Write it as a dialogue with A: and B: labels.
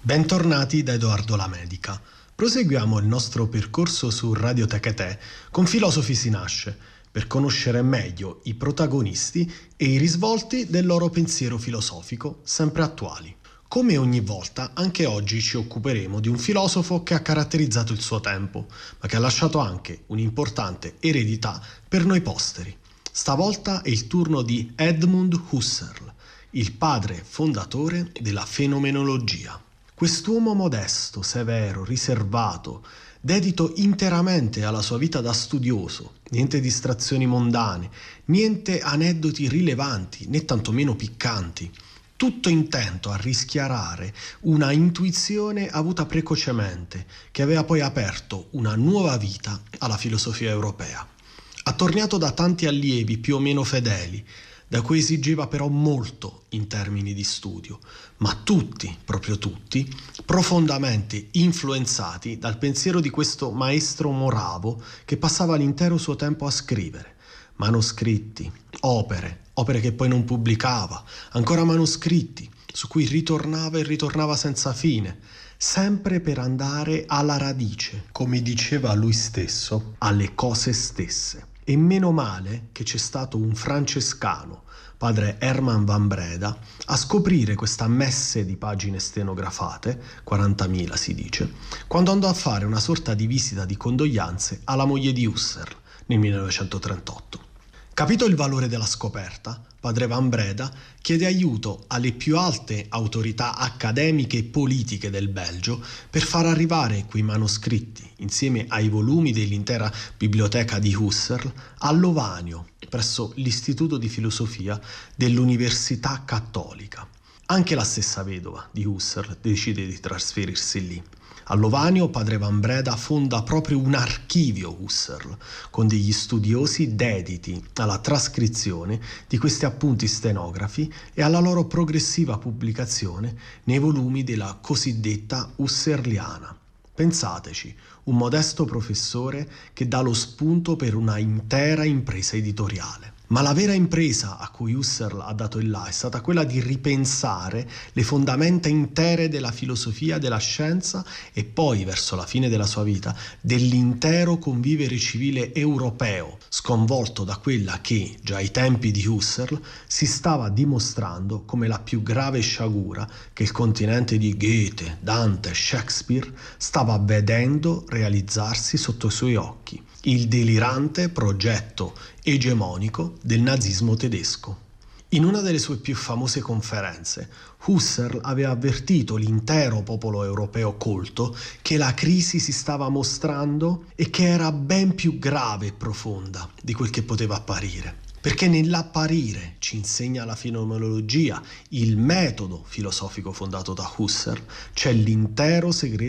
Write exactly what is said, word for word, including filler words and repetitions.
A: Bentornati da Edoardo Lamedica. Proseguiamo il nostro percorso su Radio Tecate con Filosofi si nasce, per conoscere meglio i protagonisti e i risvolti del loro pensiero filosofico, sempre attuali. Come ogni volta, anche oggi ci occuperemo di un filosofo che ha caratterizzato il suo tempo, ma che ha lasciato anche un'importante eredità per noi posteri. Stavolta è il turno di Edmund Husserl, il padre fondatore della fenomenologia. Quest'uomo modesto, severo, riservato, dedito interamente alla sua vita da studioso, niente distrazioni mondane, niente aneddoti rilevanti né tantomeno piccanti, tutto intento a rischiarare una intuizione avuta precocemente che aveva poi aperto una nuova vita alla filosofia europea. Attorniato da tanti allievi più o meno fedeli, da cui esigeva però molto in termini di studio, ma tutti, proprio tutti, profondamente influenzati dal pensiero di questo maestro moravo che passava l'intero suo tempo a scrivere. Manoscritti, opere, opere che poi non pubblicava, ancora manoscritti, su cui ritornava e ritornava senza fine, sempre per andare alla radice, come diceva lui stesso, alle cose stesse. E meno male che c'è stato un francescano, padre Herman van Breda, a scoprire questa messe di pagine stenografate, quarantamila si dice, quando andò a fare una sorta di visita di condoglianze alla moglie di Husserl nel millenovecentotrentotto. Capito il valore della scoperta, padre Van Breda chiede aiuto alle più alte autorità accademiche e politiche del Belgio per far arrivare quei manoscritti, insieme ai volumi dell'intera biblioteca di Husserl, a Lovanio, presso l'Istituto di Filosofia dell'Università Cattolica. Anche la stessa vedova di Husserl decide di trasferirsi lì. A Lovanio padre Van Breda fonda proprio un archivio Husserl, con degli studiosi dediti alla trascrizione di questi appunti stenografi e alla loro progressiva pubblicazione nei volumi della cosiddetta Husserliana. Pensateci, un modesto professore che dà lo spunto per una intera impresa editoriale. Ma la vera impresa a cui Husserl ha dato il là è stata quella di ripensare le fondamenta intere della filosofia, della scienza e poi, verso la fine della sua vita, dell'intero convivere civile europeo, sconvolto da quella che, già ai tempi di Husserl, si stava dimostrando come la più grave sciagura che il continente di Goethe, Dante, Shakespeare stava vedendo realizzarsi sotto i suoi occhi. Il delirante progetto egemonico del nazismo tedesco. In una delle sue più famose conferenze, Husserl aveva avvertito l'intero popolo europeo colto che la crisi si stava mostrando e che era ben più grave e profonda di quel che poteva apparire. Perché nell'apparire, ci insegna la fenomenologia, il metodo filosofico fondato da Husserl, c'è l'intero segreto